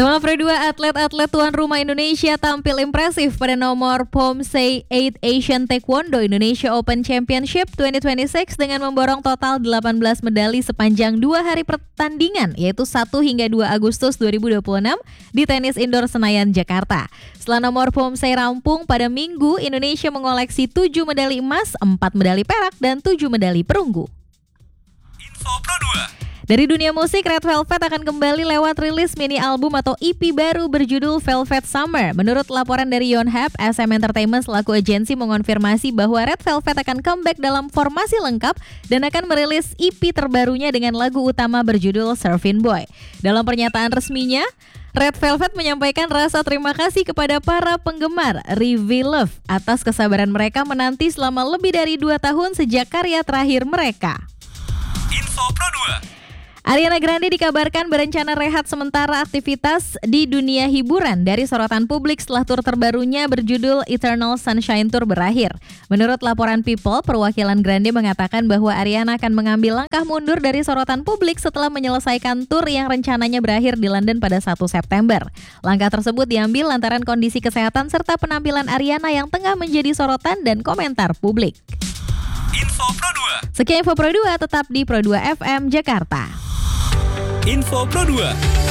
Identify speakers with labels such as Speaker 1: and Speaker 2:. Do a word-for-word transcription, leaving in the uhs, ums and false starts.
Speaker 1: Sama Pro dua, atlet-atlet tuan rumah Indonesia tampil impresif pada nomor Pomsei delapan Asian Taekwondo Indonesia Open Championship dua ribu dua puluh enam dengan memborong total delapan belas medali sepanjang dua hari pertandingan, yaitu satu hingga dua Agustus dua ribu dua puluh enam di tenis indoor Senayan, Jakarta. Setelah nomor Pomsei rampung pada Minggu, Indonesia mengoleksi tujuh medali emas, empat medali perak, dan tujuh medali perunggu.
Speaker 2: Info Pro dua.
Speaker 1: Dari dunia musik, Red Velvet akan kembali lewat rilis mini album atau E P baru berjudul Velvet Summer. Menurut laporan dari Yonhap, S M Entertainment selaku agensi mengonfirmasi bahwa Red Velvet akan comeback dalam formasi lengkap dan akan merilis E P terbarunya dengan lagu utama berjudul Surfin' Boy. Dalam pernyataan resminya, Red Velvet menyampaikan rasa terima kasih kepada para penggemar Reveal Love atas kesabaran mereka menanti selama lebih dari dua tahun sejak karya terakhir mereka.
Speaker 2: Info Pro dua.
Speaker 1: Ariana Grande dikabarkan berencana rehat sementara aktivitas di dunia hiburan dari sorotan publik setelah tur terbarunya berjudul Eternal Sunshine Tour berakhir. Menurut laporan People, perwakilan Grande mengatakan bahwa Ariana akan mengambil langkah mundur dari sorotan publik setelah menyelesaikan tur yang rencananya berakhir di London pada satu September. Langkah tersebut diambil lantaran kondisi kesehatan serta penampilan Ariana yang tengah menjadi sorotan dan komentar publik.
Speaker 2: Info Pro dua.
Speaker 1: Sekian Info Pro dua, tetap di Pro dua F M Jakarta.
Speaker 2: Info Pro dua.